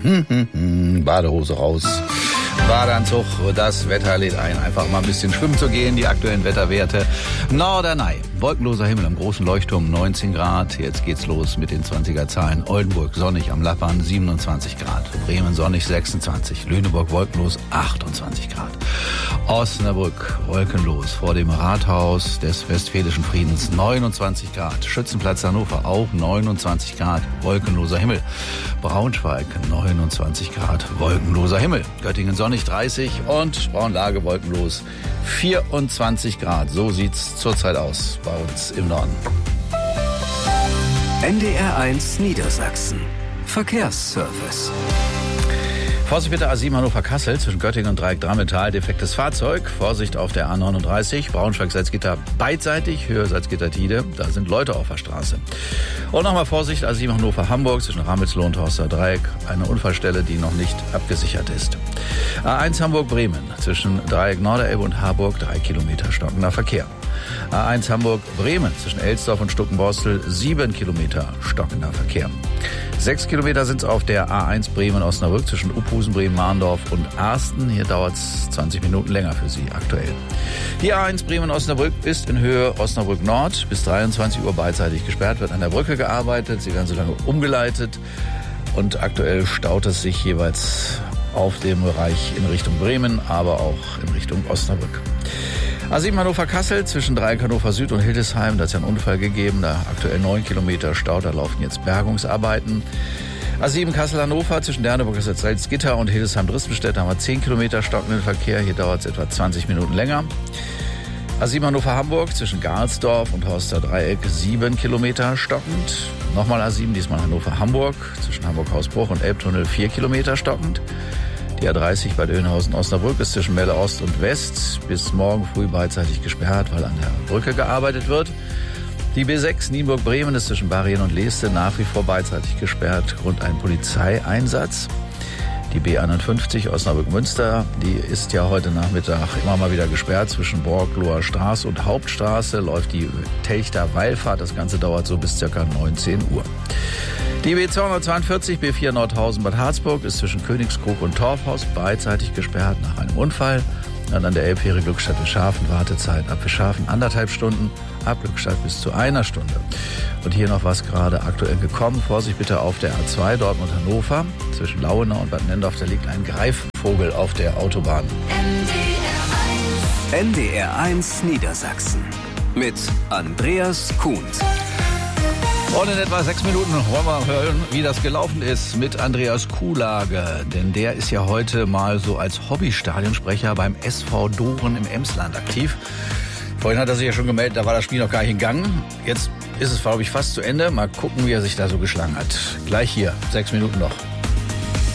Badehose raus. Badeanzug, das Wetter lädt ein, einfach mal ein bisschen schwimmen zu gehen. Die aktuellen Wetterwerte. Norderney, wolkenloser Himmel am großen Leuchtturm 19 Grad. Jetzt geht's los mit den 20er-Zahlen. Oldenburg sonnig am Lappern 27 Grad. Bremen sonnig 26. Lüneburg wolkenlos 28 Grad. Osnabrück wolkenlos vor dem Rathaus des Westfälischen Friedens 29 Grad. Schützenplatz Hannover auch 29 Grad. Wolkenloser Himmel. Braunschweig 29 Grad. Wolkenloser Himmel. Göttingen sonnig 30 und Braunlage wolkenlos 24 Grad. So sieht's zurzeit aus bei uns im Norden. NDR1 Niedersachsen. Verkehrsservice. Vorsicht bitte A7 Hannover-Kassel zwischen Göttingen und Dreieck Drammental. Defektes Fahrzeug. Vorsicht auf der A39. Braunschweig-Salzgitter beidseitig. Höhe Salzgitter-Tide. Da sind Leute auf der Straße. Und nochmal Vorsicht A7 Hannover-Hamburg zwischen Ramelsloh und Horster Dreieck. Eine Unfallstelle, die noch nicht abgesichert ist. A1 Hamburg-Bremen zwischen Dreieck Norderelbe und Harburg. 3 Kilometer stockender Verkehr. A1 Hamburg-Bremen zwischen Elsdorf und Stuckenborstel 7 Kilometer stockender Verkehr. 6 Kilometer sind es auf der A1 Bremen-Osnabrück zwischen Uphusen, Bremen-Mahndorf und Arsten. Hier dauert es 20 Minuten länger für Sie aktuell. Die A1 Bremen-Osnabrück ist in Höhe Osnabrück Nord bis 23 Uhr beidseitig gesperrt, wird an der Brücke gearbeitet. Sie werden so lange umgeleitet und aktuell staut es sich jeweils auf dem Bereich in Richtung Bremen, aber auch in Richtung Osnabrück. A7 Hannover-Kassel zwischen Dreieck Hannover Süd und Hildesheim, da hat es ja einen Unfall gegeben, da aktuell 9 Kilometer Stau, da laufen jetzt Bergungsarbeiten. A7 Kassel-Hannover zwischen Derneburg, Salzgitter und Hildesheim-Dristenstedt, da haben wir 10 Kilometer stockenden Verkehr, hier dauert es etwa 20 Minuten länger. A7 Hannover-Hamburg zwischen Garlsdorf und Horster Dreieck 7 Kilometer stockend. Nochmal A7, diesmal Hannover-Hamburg zwischen Hamburg-Hausbruch und Elbtunnel 4 Kilometer stockend. Die A30 bei Dönhausen-Osnabrück ist zwischen Melle Ost und West bis morgen früh beidseitig gesperrt, weil an der Brücke gearbeitet wird. Die B6 Nienburg-Bremen ist zwischen Barrien und Leeste nach wie vor beidseitig gesperrt, Grund ein Polizeieinsatz. Die B51 Osnabrück-Münster, die ist ja heute Nachmittag immer mal wieder gesperrt. Zwischen Borgloher Straße und Hauptstraße läuft die Telchter Wallfahrt. Das Ganze dauert so bis ca. 19 Uhr. Die B242 B4 Nordhausen-Bad Harzburg ist zwischen Königskrug und Torfhaus beidseitig gesperrt nach einem Unfall. Dann an der Elbfähre Glückstadt-Wischhafen Wartezeit ab Wischhafen 1,5 Stunden, ab Glückstadt bis zu 1 Stunde. Und hier noch was gerade aktuell gekommen. Vorsicht bitte auf der A2 Dortmund-Hannover. Zwischen Lauenau und Bad Nendorf, da liegt ein Greifvogel auf der Autobahn. NDR1 Niedersachsen mit Andreas Kuhns. Und in etwa 6 Minuten wollen wir hören, wie das gelaufen ist mit Andreas Kuhlage. Denn der ist ja heute mal so als Hobbystadionsprecher beim SV Doren im Emsland aktiv. Vorhin hat er sich ja schon gemeldet, da war das Spiel noch gar nicht in Gang. Jetzt ist es, glaube ich, fast zu Ende. Mal gucken, wie er sich da so geschlagen hat. Gleich hier, 6 Minuten noch.